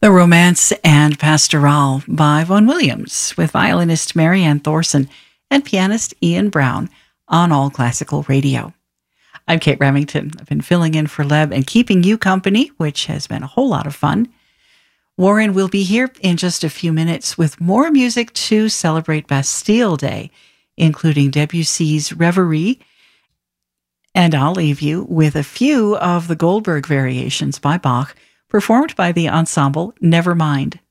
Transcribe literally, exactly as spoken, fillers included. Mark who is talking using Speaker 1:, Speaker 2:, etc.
Speaker 1: The Romance and Pastoral by Vaughan Williams, with violinist Marianne Thorson and pianist Ian Brown on All Classical Radio. I'm Kate Remington. I've been filling in for Leb and keeping you company, which has been a whole lot of fun. Warren will be here in just a few minutes with more music to celebrate Bastille Day, including Debussy's Reverie, and I'll leave you with a few of the Goldberg variations by Bach, performed by the ensemble Nevermind.